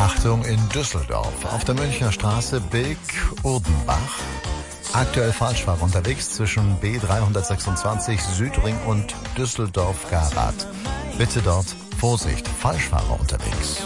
Achtung in Düsseldorf. Auf der Münchner Straße Bilk-Urdenbach. Aktuell Falschfahrer unterwegs zwischen B326 Südring und Düsseldorf-Garat. Bitte dort Vorsicht, Falschfahrer unterwegs.